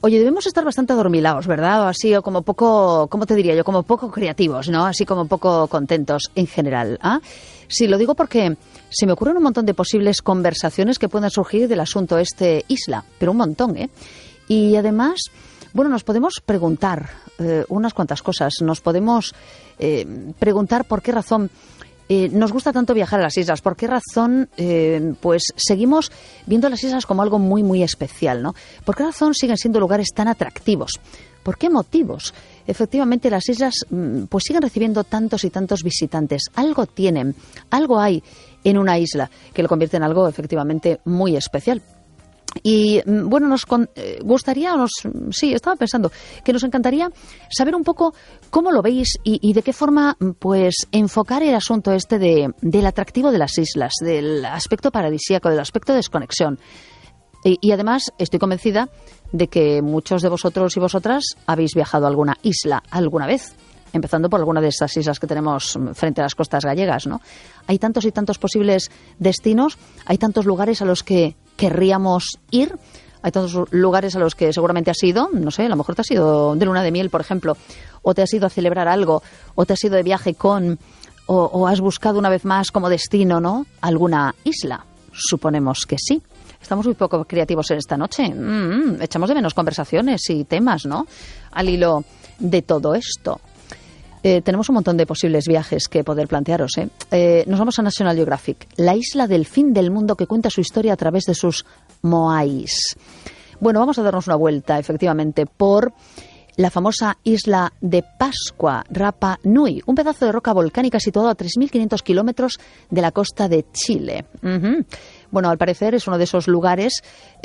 Oye, debemos estar bastante adormilados, ¿verdad? O así, o como poco, ¿cómo te diría yo? Como poco creativos, ¿no? Así como poco contentos en general. ¿Ah? Sí, lo digo porque se me ocurren un montón de posibles conversaciones que puedan surgir del asunto isla, pero un montón, ¿eh? Y además, bueno, nos podemos preguntar unas cuantas cosas. Nos podemos preguntar por qué razón nos gusta tanto viajar a las islas. ¿Por qué razón pues seguimos viendo las islas como algo muy, muy especial, ¿no? ¿Por qué razón siguen siendo lugares tan atractivos? ¿Por qué motivos? Efectivamente, las islas pues siguen recibiendo tantos y tantos visitantes. Algo tienen, algo hay en una isla que lo convierte en algo efectivamente muy especial. Y bueno, nos gustaría, estaba pensando que nos encantaría saber un poco cómo lo veis y de qué forma pues enfocar el asunto del atractivo de las islas, del aspecto paradisíaco, del aspecto de desconexión. Y además estoy convencida de que muchos de vosotros y vosotras habéis viajado a alguna isla alguna vez, empezando por alguna de estas islas que tenemos frente a las costas gallegas, ¿no? Hay tantos y tantos posibles destinos, hay tantos lugares a los que querríamos ir, hay tantos lugares a los que seguramente has ido, no sé, a lo mejor te has ido de luna de miel, por ejemplo, o te has ido a celebrar algo, o te has ido de viaje o has buscado una vez más como destino, ¿no?, alguna isla. Suponemos que sí. Estamos muy poco creativos en esta noche. Echamos de menos conversaciones y temas, ¿no?, al hilo de todo esto. Tenemos un montón de posibles viajes que poder plantearos. Nos vamos a National Geographic, la isla del fin del mundo que cuenta su historia a través de sus moais. Bueno, vamos a darnos una vuelta, efectivamente, por la famosa isla de Pascua, Rapa Nui, un pedazo de roca volcánica situado a 3.500 kilómetros de la costa de Chile. Bueno, al parecer es uno de esos lugares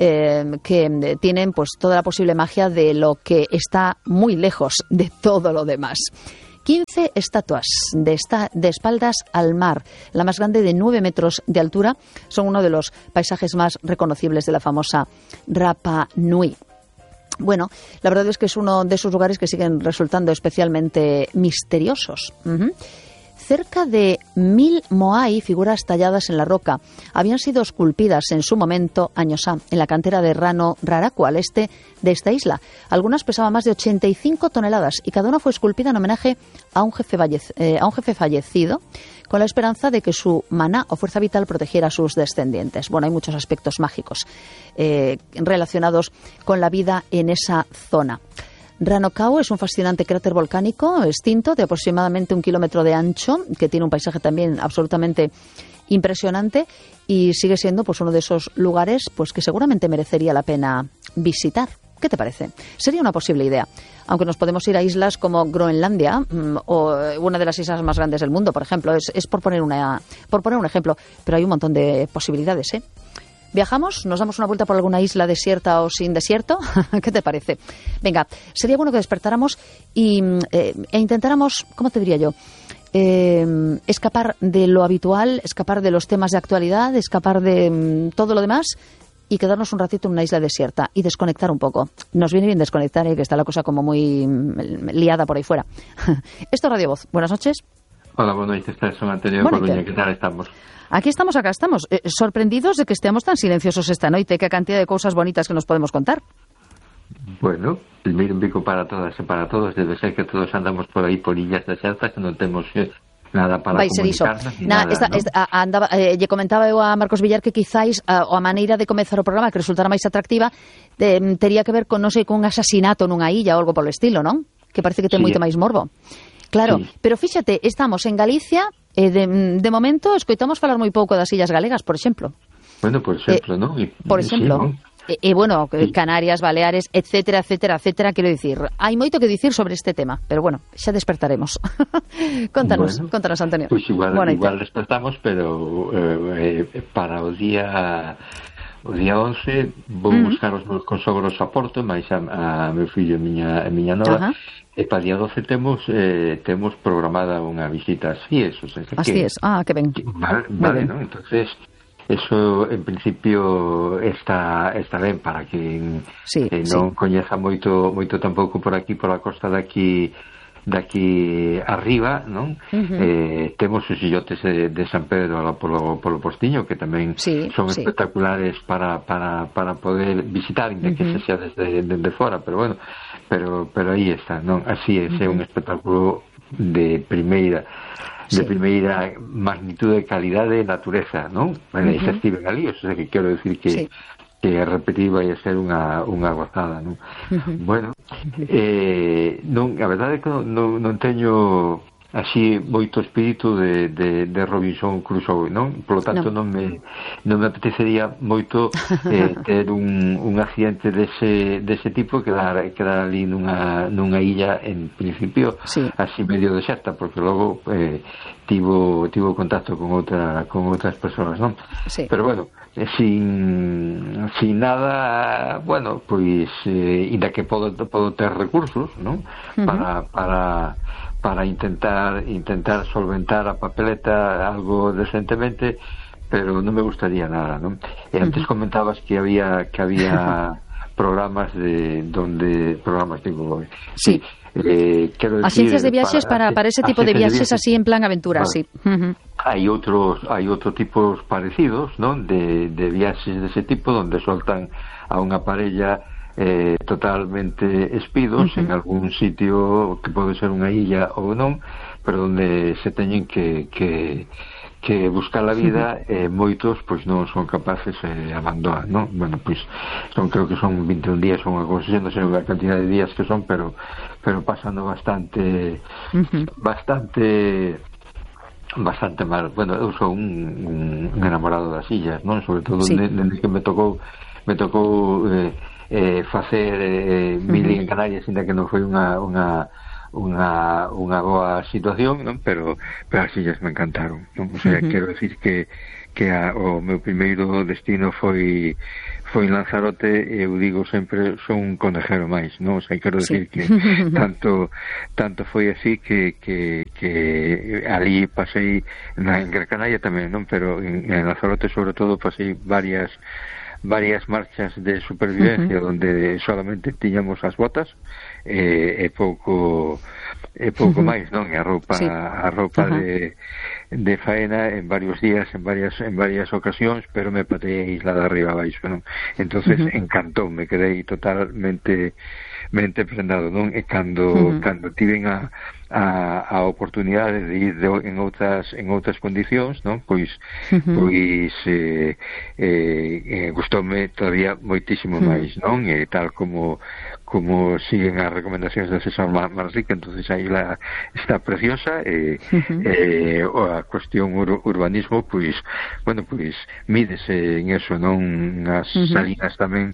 que tienen pues toda la posible magia de lo que está muy lejos de todo lo demás. 15 estatuas de espaldas al mar, la más grande de 9 metros de altura, son uno de los paisajes más reconocibles de la famosa Rapa Nui. Bueno, la verdad es que es uno de esos lugares que siguen resultando especialmente misteriosos. Cerca de 1.000 moai, figuras talladas en la roca, habían sido esculpidas en su momento, años ha, en la cantera de Rano Raraku, al este de esta isla. Algunas pesaban más de 85 toneladas y cada una fue esculpida en homenaje a un jefe fallecido, con la esperanza de que su maná o fuerza vital protegiera a sus descendientes. Bueno, hay muchos aspectos mágicos relacionados con la vida en esa zona. Ranokau es un fascinante cráter volcánico extinto de aproximadamente 1 kilómetro de ancho, que tiene un paisaje también absolutamente impresionante y sigue siendo pues uno de esos lugares pues que seguramente merecería la pena visitar. ¿Qué te parece? Sería una posible idea. Aunque nos podemos ir a islas como Groenlandia o una de las islas más grandes del mundo, por ejemplo. Es por poner un ejemplo, pero hay un montón de posibilidades, ¿eh? ¿Viajamos? ¿Nos damos una vuelta por alguna isla desierta o sin desierto? ¿Qué te parece? Venga, sería bueno que despertáramos e intentáramos, ¿cómo te diría yo?, escapar de lo habitual, escapar de los temas de actualidad, escapar de todo lo demás y quedarnos un ratito en una isla desierta y desconectar un poco. Nos viene bien desconectar, que está la cosa como muy liada por ahí fuera. Esto es Radio Voz. Buenas noches. Hola, buenas noches. Son Antonio de Coruña. ¿Qué tal estamos? Aquí estamos, acá estamos, sorprendidos de que estemos tan silenciosos esta noche. Qué cantidad de cosas bonitas que nos podemos contar. Bueno, el miro un bico para todas e para todos. Debe ser que todos andamos por aí por illas desertas que non temos nada para comunicarnos. Lle comentaba eu a Marcos Villar que quizáis a maneira de comezar o programa que resultara máis atractiva tería que ver con, non sei, con un asasinato nunha illa ou algo polo estilo, non? Que parece que ten moito máis morbo. Claro, sí. Pero fíxate, estamos en Galicia e de momento escoitamos falar moi pouco das illas galegas, por exemplo. Bueno, por exemplo, ¿no? Por exemplo, sí, bueno, sí. Canarias, Baleares, etcétera, etcétera, etcétera, quero dicir, hai moito que dicir sobre este tema, pero bueno, xa despertaremos. Contanos, Antonio. Pois igual despertamos, pero para o día 11 vou buscar os meus consogros a Porto, máis a meu fillo e miña nova. E para día 12 temos programada unha visita así, eso. Así es, que ben. Vale, ¿no? Entonces, eso en principio está ben para quen non coñeza moito tampouco por aquí, por a costa de aquí daqui arriba, non? Temos os illotes de San Pedro polo Postiño, que tamén son espectaculares para poder visitar, inda que se xa desde fora, pero bueno, pero aí está, non? Así é un espectáculo de primeira magnitude, calidade e natureza, non? Bueno, xa estiven ali, o sea que quero decir que repetir vai a ser unha gozada, non? Bueno, non, a verdade é que non teño así moito espírito de Robinson Crusoe, non? Por lo tanto non me apetecería moito ter un accidente dese tipo e quedar ali nunha illa en principio así medio deserta, porque logo tivo contacto con outras persoas, non? Pero bueno, sin nada, bueno, pois inda que podo ter recursos, non? Para intentar solventar a papeleta algo decentemente, pero non me gustaría nada, non? E antes comentabas que había programas digo, agencias de viaxes para ese tipo de viaxes así en plan aventura, sí. Hai outros tipos parecidos, non? De viaxes dese tipo donde soltan a unha parella totalmente espidos en algún sitio que pode ser unha illa ou non, pero onde se teñen que buscar a vida, moitos pois non son capaces de abandonar, non? Bueno, pois creo que son 21 días ou unha cousa, non sei a cantidad de días que son, pero pasando bastante mal. Bueno, eu sou un enamorado das illas, non? Sobre todo dende que me tocou facer mili en Canarias, ainda que non foi unha boa situación, non? Pero as illas me encantaron, non? O sea, quero decir que o meu primeiro destino foi Lanzarote, e eu digo sempre, son un conejero máis, non? O sea, quero decir que tanto foi así que ali pasei en Gran Canaria tamén, non? Pero en Lanzarote sobre todo pasei varias marchas de supervivencia donde solamente tiñamos as botas e pouco máis, non? E a roupa de faena en varios días, en varias ocasións, pero me pateei a isla de arriba abaixo, non? Entonces encantou, me quedei totalmente prendado, non? E cando tiven a oportunidade de ir en outras condicións, non? Pois gustoume todavía moitísimo máis, non? E tal como siguen as recomendacións de César Manrique, entonces a isla está preciosa, a cuestión urbanismo, pois mídese en eso, non? As salinas tamén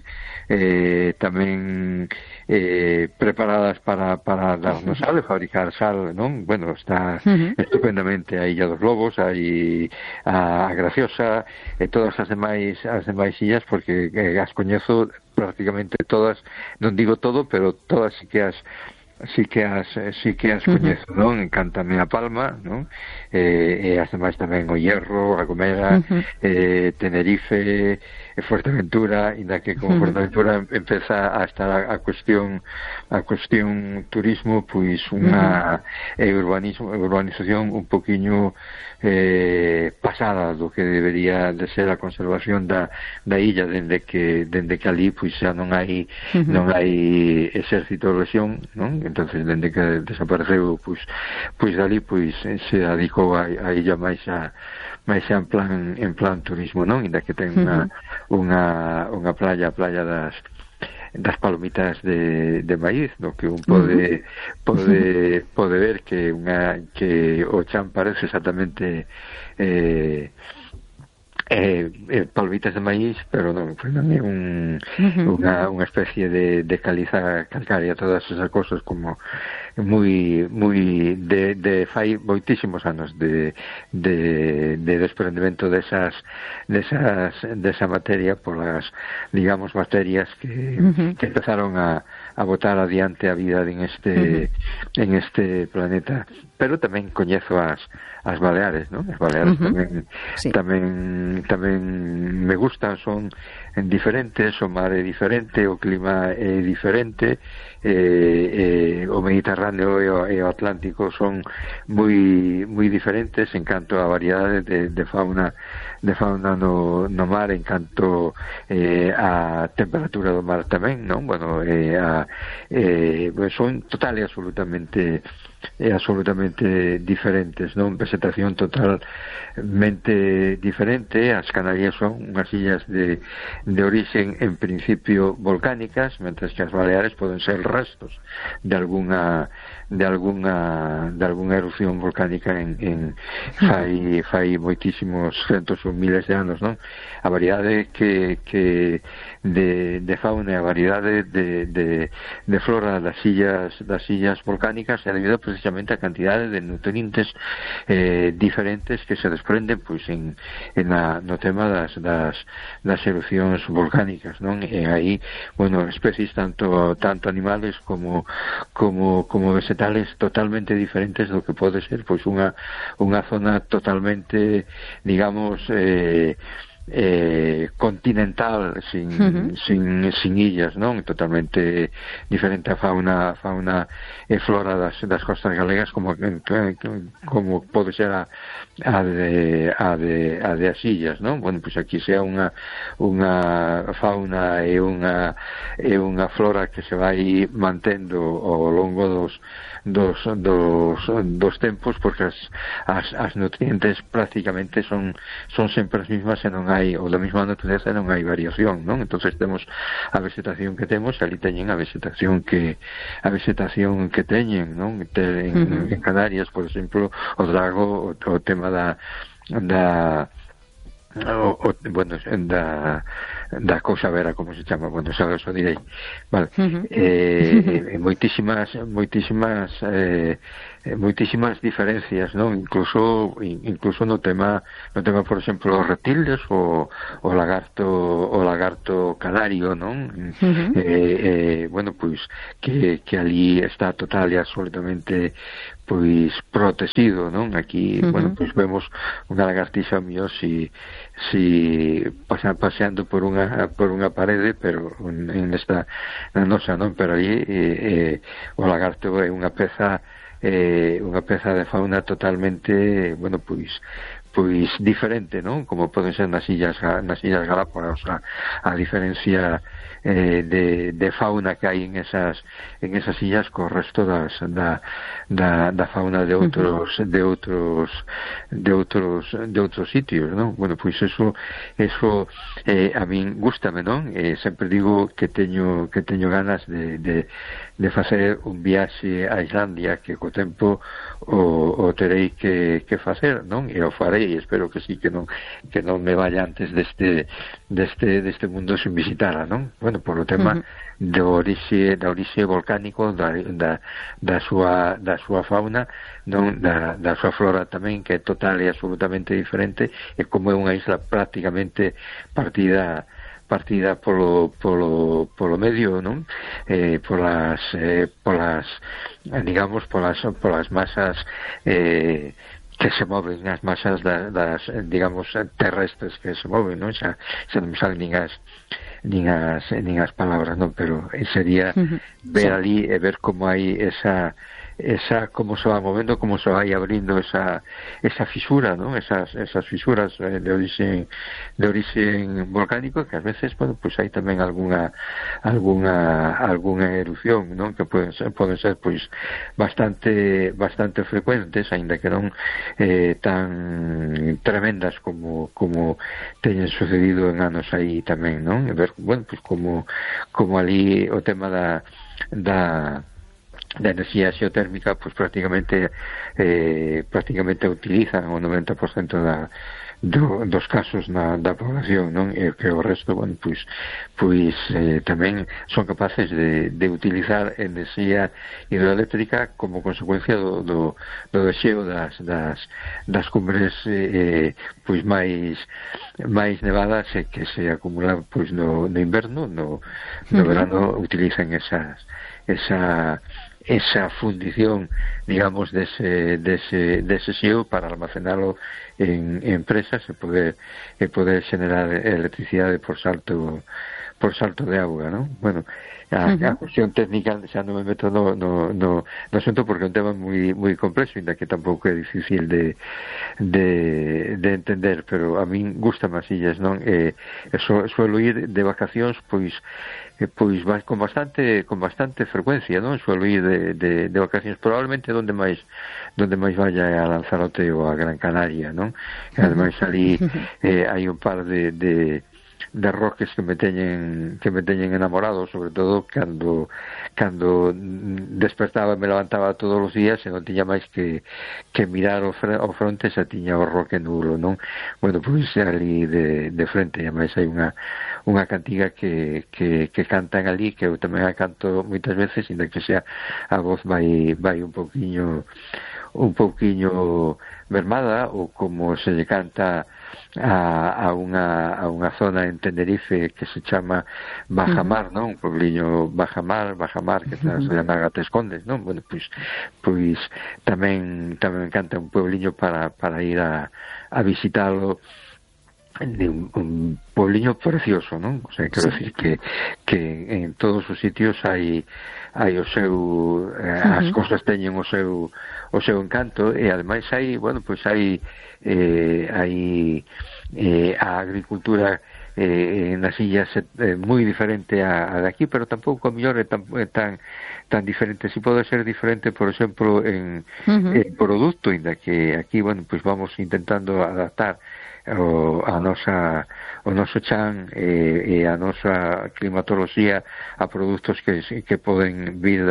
preparadas para darnos sal, fabricar sal, non? Bueno, está estupendamente a Illa dos Lobos, hai a Graciosa e todas as demais illas, porque as coñezo prácticamente todas, non digo todo, pero todas sí que as coñezo, non? Encántame a Palma, non? E as demais tamén, o Hierro, a Gomera, Tenerife, Fuerteventura, inda que como Fuerteventura empeza a estar a cuestión turismo, pois unha urbanización un poquinho pasada do que debería de ser a conservación da illa, dende que ali pois xa non hai exército de lesión, non? Entonces dende que desapareceu pois dali pois se dedicou a illa máis en plan turismo, non? Inda que ten unha playa das palomitas de maíz, no que un pode ver que o chan parece exactamente palomitas de maíz, pero non, foi unha especie de caliza calcárea, todas esas cosas como moi de fai moitísimos anos de desprendimento desa materia polas, digamos, bacterias que empezaron a botar adiante a vida en este planeta. Pero tamén coñezo as Baleares, non? As Baleares tamén me gustan, son diferentes, o mar é diferente, o clima é diferente, o Mediterráneo e o Atlántico son moi diferentes en canto a variedade de fauna no mar, en canto a temperatura do mar tamén, non? Bueno, son total e absolutamente diferentes, non? Vegetación totalmente diferente. As Canarias son unhas illas de orixen en principio volcánicas, mentras que as Baleares poden ser restos de algunha erupción volcánica en fai moitísimos centos ou miles de anos, non? A variedade que de fauna e a variedade de flora das illas volcánicas é debido precisamente a cantidade de nutrientes diferentes que se desprenden pois no tema das erupcións volcánicas, non? E aí, bueno, especies tanto animales como vegetales totalmente diferentes do que pode ser pois unha zona totalmente, digamos, continental, sin illas, non? Totalmente diferente a fauna e flora das costas galegas como pode ser a de as illas, non? Bueno, pois aquí sea unha fauna e unha flora que se vai mantendo ao longo dos tempos, porque as nutrientes prácticamente son sempre as mismas e non hai, ou da mesma natureza, non hai variación, non? Entonces temos a vegetación que temos, ali teñen a vegetación que teñen, non? En Canarias, por exemplo, o drago, o tema da cousa vera, como se chama, bueno, xa o direi, vale. Moitísimas diferencias, non? Incluso no tema, por exemplo, os reptiles, o lagarto canario, non? Bueno, pois que ali está total e absolutamente pois protegido, non? Aquí, bueno, pois vemos unha lagartixa mío si paseando por unha parede, pero na nosa, non? Pero aí o lagarto é unha peza de fauna totalmente, bueno, pois diferente, non? Como poden ser nas illas Galápagos, a diferencia de fauna que hai en esas illas co resto da fauna de outros sitios, non? Bueno, pois eso a min gústame, non? Sempre digo que teño ganas de facer un viaxe a Islandia, que co tempo o terei que facer, non? E o farei, espero que sí, que non me vaya antes deste mundo sin visitara, non? Bueno, por o tema da orixe volcánico, da súa fauna, non? Da súa flora tamén, que é total e absolutamente diferente, e como é unha isla prácticamente partida polo medio, non? Polas masas que se moven, as masas das digamos terrestres que se moven, non? Xa non me salen nin as palabras, non? Pero sería ver ali e ver como hai esa como se va movendo, como se vai abrindo esa fisura, non? Esas fisuras de orixe volcánico, que ás veces, bueno, pues hai tamén algunha erupción, non? Que poden ser pois bastante frecuentes, aínda que non tan tremendas como teñen sucedido en anos aí tamén, non? E ver, bueno, pues como ali o tema da enerxía xeotérmica, pues prácticamente utilizan o 90% dos casos da población, non? E que o resto, bueno, pois tamén son capaces de utilizar enerxía hidroeléctrica como consecuencia do deseo das cumbres pois máis nevadas e que se acumulan pois no inverno, no verano utilizan esa fundición, digamos, dese xeo para almacenalo en presas e poder xenerar electricidade por salto de auga, non? Bueno, a cuestión técnica xa non me meto no asunto porque é un tema moi complexo, ainda que tampouco é difícil de entender, pero a min gusta as illas, non? Suelo ir de vacacións pois con bastante frecuencia, non? Suelo ir de vacacións, probablemente donde máis vaya é a Lanzarote ou a Gran Canaria, non? E ademais ali hai un par de roques que me teñen enamorado, sobre todo cando despertaba e me levantaba todos os días e non tiña máis que mirar ao fronte, xa tiña o roque nulo, non? Bueno, pois ali de frente, e máis hai unha cantiga que cantan ali, que eu tamén a canto moitas veces, inda que xa a voz vai un pouquiño mermada, ou como se lle canta a unha zona en Tenerife que se chama Bajamar, non? Un puebliño Bajamar, que está na Nagates Condes, non? Bueno, pois tamén canta un puebliño para ir a visitalo, de un puebliño precioso, non? O sea, quero decir que en todos os sitios hai o seu as cosas teñen o seu encanto, e ademais hai a agricultura nas illas moi diferente a de aquí, pero tampouco a mellor é tan diferente. Si pode ser diferente, por exemplo, en produto, inda que aquí, bueno, pois vamos intentando adaptar o noso chan e a nosa climatoloxía a produtos que poden vir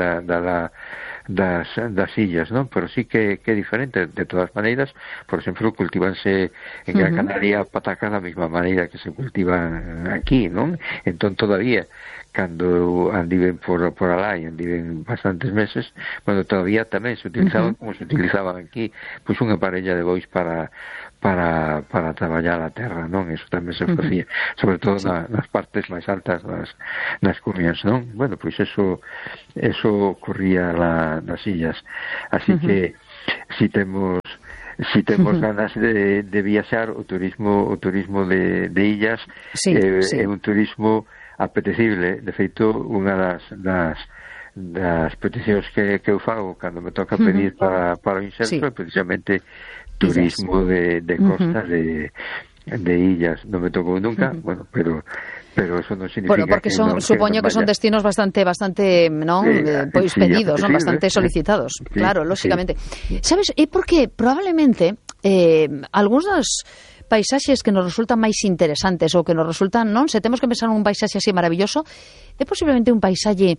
das illas, non? Pero sí que é diferente. De todas maneiras, por exemplo, cultivanse en Gran Canaria patacas da mesma maneira que se cultivan aquí, non? Entón, todavía, cando andiven por alá e andiven bastantes meses, bueno, todavía tamén se utilizaban como se utilizaban aquí, pois unha parella de bois para traballar a terra, non? Eso tamén se facía, sobre todo nas partes máis altas das currias, non? Bueno, pois eso ocurría nas illas, así que si temos ganas de viaxar, o turismo de illas é un turismo apetecible. De feito, unha das peticións que eu fago cando me toca pedir para o inserto é precisamente turismo de costa de illas. Non me tocou nunca, bueno, pero eso non significa porque supoño que son destinos bastante non pois pedidos, non, bastante solicitados. Claro, lógicamente. Sabes, é porque probablemente algúns dos paisaxes que nos resultan máis interesantes ou que nos resultan, non, se temos que pensar un paisaxe así maravilloso, é posiblemente unha paisaxe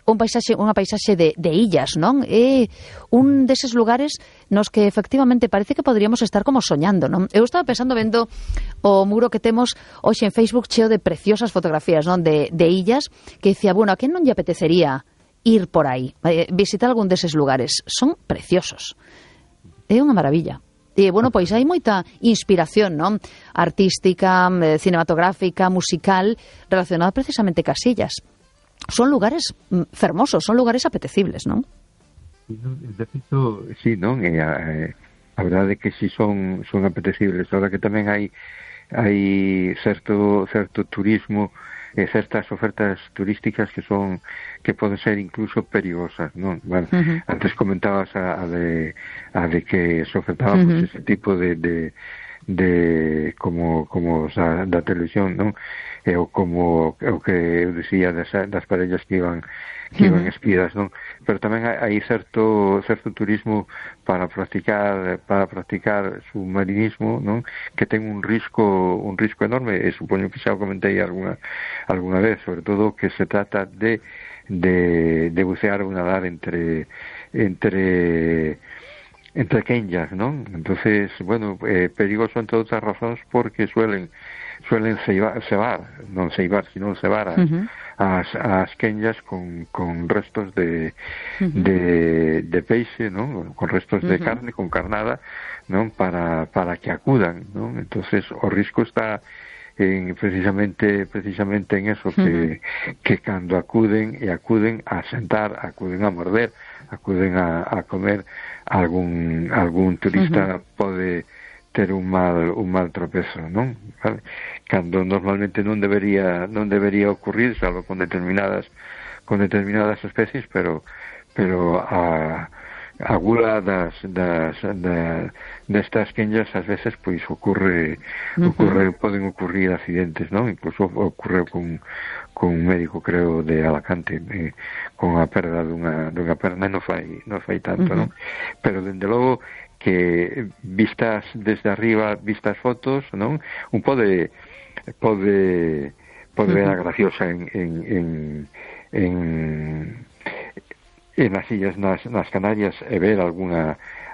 de illas, non? É un deses lugares nos que efectivamente parece que poderíamos estar como soñando, non? Eu estaba pensando vendo o muro que temos hoxe en Facebook cheo de preciosas fotografías, non? De illas, que dicía, bueno, a quen non lle apetecería ir por aí, visitar algún deses lugares? Son preciosos. É unha maravilla. E, bueno, pois hai moita inspiración, non? Artística, cinematográfica, musical, relacionada precisamente cas illas. Son lugares fermosos, son lugares apetecibles, non? De feito, sí, non? A verdade é que si son apetecibles. Ahora que tamén hai certo turismo, certas ofertas turísticas que poden ser incluso perigosas, non? Bueno, antes comentabas a de que se ofertaba pues, ese tipo de como da televisión, non? O como o que eu dicía das parellas que iban espidas, non? Pero tamén hai certo turismo para practicar submarinismo, non? Que ten un risco enorme, e supoño que xa o comentei alguna vez, sobre todo que se trata de bucear ou nadar entre quenllas, non? Entonces, bueno, perigoso entre outras razóns porque suelen cebar, sino cebar as quenllas con restos de peixe, non? Con restos de carne, con carnada, non? Para que acudan, non? Entonces, o risco está precisamente en eso, que cando acuden a sentar, acuden a morder, acuden a comer, algún turista pode ter un mal tropezo, non? Vale? Cando normalmente non debería ocurrir, salvo con determinadas especies, pero a gula destas quenllas ás veces pois poden ocurrir accidentes, non? Incluso ocorreu con un médico, creo, de Alacante, con a perda dunha perna, non fai tanto, non? Pero dende logo que vistas desde arriba, vistas fotos, non? Un pode ver a graciosa en nas illas, nas Canarias, e ver algunha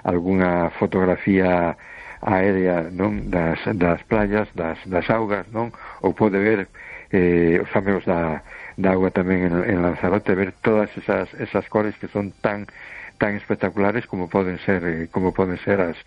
fotografía aérea, non? Das playas, das augas, non? Ou pode ver os amigos da agua tamén en Lanzarote, ver todas esas cores que son tan espectaculares como poden ser as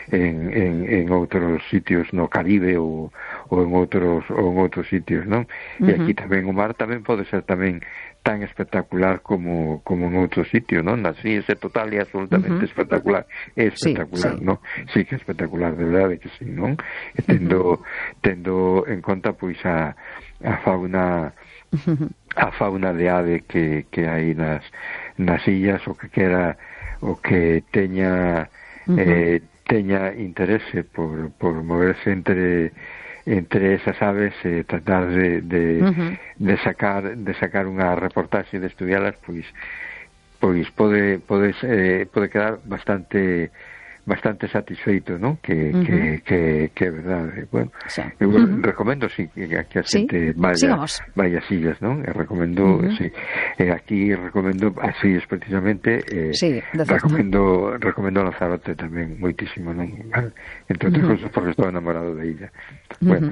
en outros sitios no Caribe ou en outros sitios, non? E aquí tamén o mar tamén pode ser tamén tan espectacular como en outro sitio, non? Así é total e absolutamente espectacular. É espectacular, sí. non? Sí que é espectacular, de verdade que sí, non? E tendo en conta pois a fauna de ave que hai nas illas, o que teña interese por moverse entre esas aves, tratar de sacar unha reportaxe, de estudialas, pois pode quedar bastante satisfeito, ¿no? Que é verdade. Bueno, eu recomendo que a xente vaya as illas, non? Recomendo, aquí recomendo as illas precisamente, recomendo Lanzarote tamén moitísimo, non? Entre outras cousas porque estou enamorado de illa. Bueno.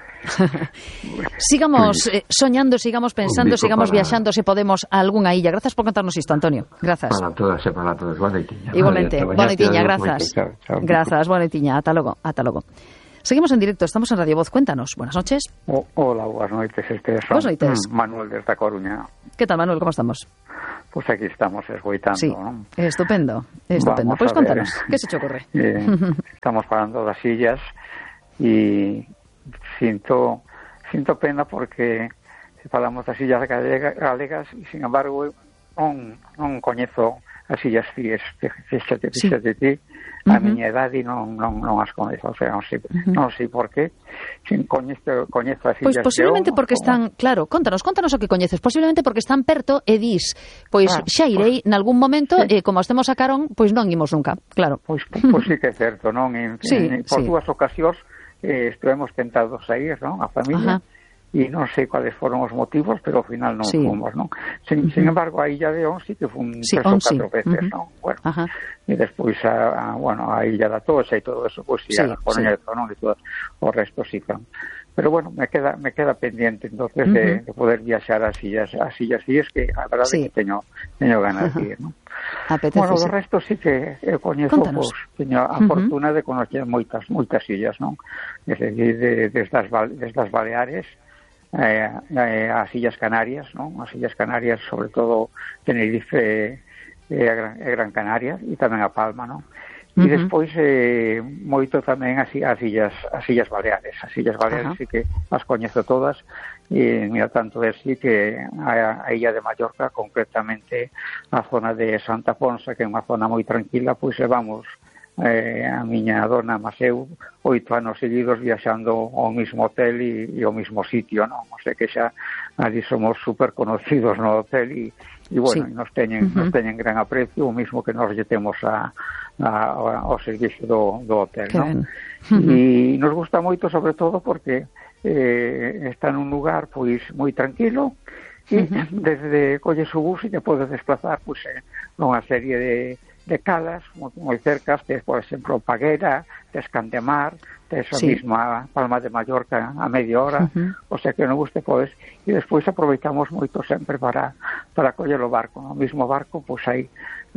Sigamos soñando, sigamos pensando, sigamos viaxando, se podemos, a algunha illa. Grazas por contarnos isto, Antonio. Grazas. Para todas. Boa noitiña. Igualmente, boa noitiña, grazas. Grazas, boa noitiña, ata logo. Seguimos en directo, estamos en Radio Voz, cuéntanos. Buenas noches. Hola, boas noites. Boas noites. Manuel desde A Coruña. ¿Qué tal, Manuel? ¿Cómo estamos? Pues aquí estamos esgoitando, sí, ¿no? Estupendo. Pues cuéntanos, ¿qué se te ocurre? Estamos falando das illas e sinto pena porque se falamos das illas galegas e, sin embargo, non coñezo as illas Cíes, fíxate ti, a miña idade non as coñezo, o sea, non sei por qué, sin coñezo as illas. Pois posiblemente porque están, claro, contanos o que coñeces, posiblemente porque están perto e dis, pois xa irei nalgún momento, e como estemos a carón, pois non imos nunca, claro. Pois sí que é certo, non? Por dúas ocasións estivemos tentados a ir, non? A familia. E non sei cuáles foron os motivos, pero ao final non fomos, non? Sin embargo, a Illa de On sí que fun 3 ou 4 veces, non? Bueno, e despois a Illa da Toxa e todo eso, pois sí, a Coruña, non? E todo o resto sí que... Pero bueno, me queda pendiente entonces de poder viaxar ás illas Cíes, que a verdade que teño ganas de ir, non? Bueno, o resto sí que coñezo, pois, teño a fortuna de conocer moitas illas, non? Desde as Baleares, as Illas Canarias, non? As Illas Canarias, sobre todo Tenerife e Gran Canaria, e tamén a Palma, non? E despois moito tamén as Illas Baleares. As Illas Baleares sí que as coñezo todas, e mira, tanto de sí que a Illa de Mallorca, concretamente a zona de Santa Ponsa, que é unha zona moi tranquila, pois vamos a miña dona Maseu 8 anos seguidos viaxando ao mismo hotel e ao mismo sitio, non? O sea que xa ali somos super conocidos no hotel e bueno, nos teñen gran aprecio, o mismo que nos lle temos ao servicio do hotel, non? E nos gusta moito, sobre todo porque está nun lugar pois moi tranquilo e desde colles o bus e te podes desplazar pois nunha serie de calas moi cercas, tes, por exemplo, Paguera, tes Candemar, tes a mesma Palma de Mallorca a media hora, o sea que non guste, podes, e despois aproveitamos moito sempre para coller o barco, no mismo barco, pois aí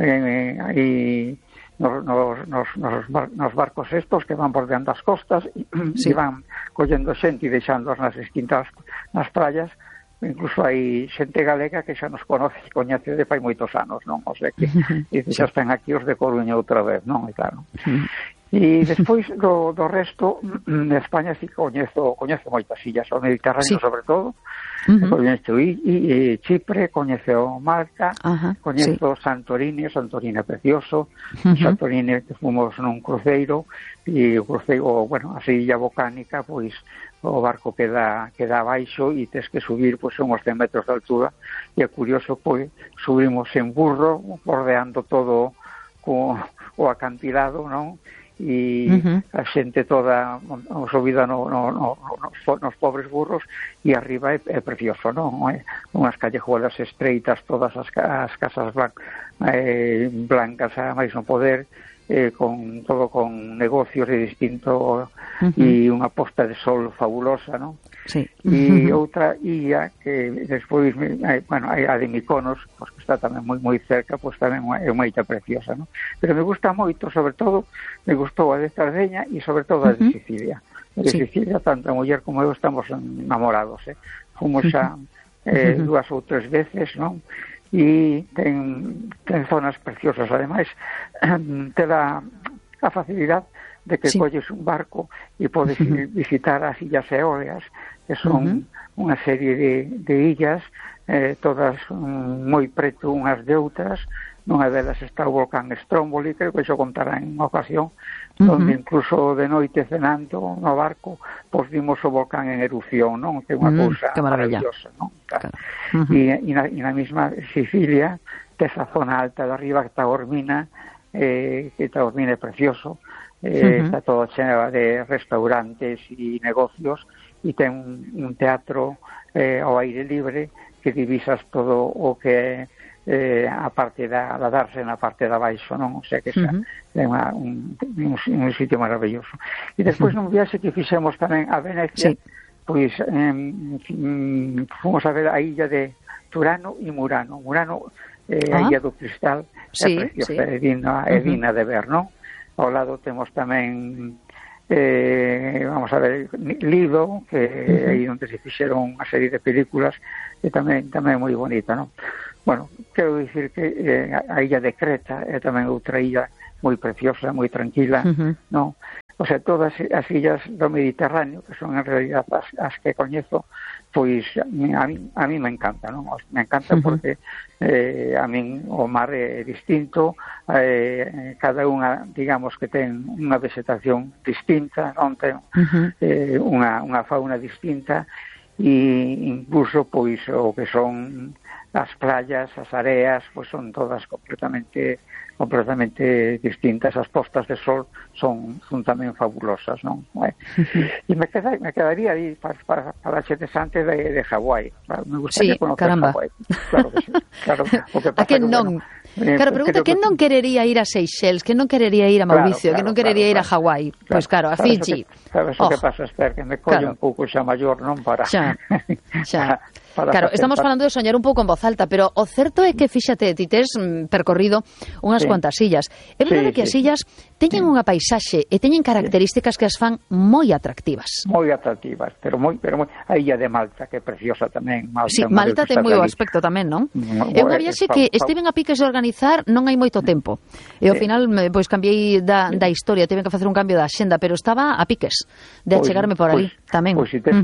nos barcos estos que van bordeando as costas e van collendo xente e deixándoas nas distintas nas praias. Incluso hai xente galega que xa nos coñece de fai moitos anos, non? O sea que xa están aquí os de Coruña outra vez, non? E claro. E despois do resto de España sí coñezo moitas illas, o Mediterráneo sobre todo, coñezo Chipre, coñezo Malta, coñezo Santorini é precioso, Santorini que fomos nun cruceiro, e o cruceiro, bueno, a illa volcánica, pois o barco queda abaixo e tes que subir, pois son uns 100 metros de altura, e é curioso, pois subimos en burro, bordeando todo o acantilado, non? E a xente toda subida nos pobres burros, e arriba é precioso, non? Unhas callejuelas estreitas, todas as casas blancas a máis non poder, con negocios de distinto, e unha posta de sol fabulosa, non? E outra illa que despois, bueno, hai a de Mykonos, pues, que está tamén moi cerca, pois tamén é unha illa preciosa, non? Pero me gusta moito, sobre todo, me gustou a de Sardeña e sobre todo a de Sicilia. De Sicilia, tanto a muller como eu estamos enamorados, fomos xa 2 ou 3 veces, non? E ten zonas preciosas, ademais te dá a facilidade de que colles un barco e podes visitar as Illas Eólias, que son unha serie de illas, todas moi preto unhas de outras. Nunha delas está o volcán Stromboli, creo que xo contará en unha ocasión, donde incluso de noite cenando no barco, pois vimos o volcán en erupción, non? Que é unha cousa maravillosa, non? Claro. E na mesma Sicilia, que esa zona alta de arriba, que Taormina, que Taormina é precioso, está todo cheno de restaurantes e negocios, e ten un teatro ao aire libre que divisas todo o que a parte da darse na parte da baixo, non? O sea que é un sitio maravilloso. E despois nun viaxe que fixemos tamén a Venecia, pois fomos a ver a illa de Turano e Murano. Murano a illa do Cristal, é preciosa, é digna de ver, non? Ao lado temos tamén vamos a ver Lido, que é aí onde se fixeron unha serie de películas, e tamén é moi bonita, non? Bueno, quero dicir que a illa de Creta é tamén outra illa moi preciosa, moi tranquila, non? O sea, todas as illas do Mediterráneo, que son en realidad as que coñezo, pois a mí me encanta, non? Me encanta porque a min o mar é distinto, cada unha, digamos, que ten unha vegetación distinta, non? Ten unha fauna distinta, e incluso, pois, o que son as playas, as areas, pois son todas completamente distintas. As postas de sol son tamén fabulosas, non? E me quedaría aí para a xente sante de Hawái. Me gustaría conocer Hawái. Claro que sí. Claro, o que pasa que non. Claro, pregunta, quen non querería ir a Seychelles, quen non querería ir a Mauricio, quen non querería ir a Hawái? Pois claro, a Fiji. Sabes o que pasa, Esther, que me colle un pouco xa maior, non para... Xa. Claro, estamos falando de soñar un pouco en voz alta, pero o certo é que, fíxate, ti tes percorrido unhas cuantas illas. É verdade que as illas teñen unha paisaxe e teñen características que as fan moi atractivas. Moi atractivas, pero moi a illa de Malta, que é preciosa tamén. Malta ten moi o aspecto tamén, non? É unha viaxe que estiven a piques de organizar non hai moito tempo. E ao final, pois, cambiei da historia, tiven que facer un cambio da axenda, pero estaba a piques de achegarme por ali tamén. Pois, se tes